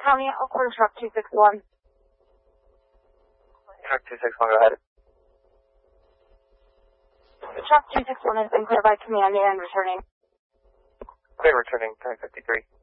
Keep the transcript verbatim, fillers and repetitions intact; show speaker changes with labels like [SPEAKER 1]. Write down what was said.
[SPEAKER 1] County, Elkhorn Truck two six one.
[SPEAKER 2] Truck two six one, go ahead.
[SPEAKER 1] Truck two six one has been cleared by command and returning.
[SPEAKER 2] Clear returning, ten fifty-three.